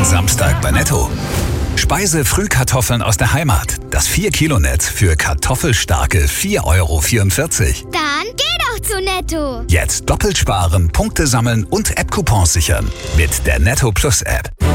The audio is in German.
Samstag bei Netto. Speise-Frühkartoffeln aus der Heimat. Das 4-Kilo-Netz für kartoffelstarke 4,44 €. Dann geh doch zu Netto. Jetzt doppelt sparen, Punkte sammeln und App-Coupons sichern. Mit der Netto Plus App.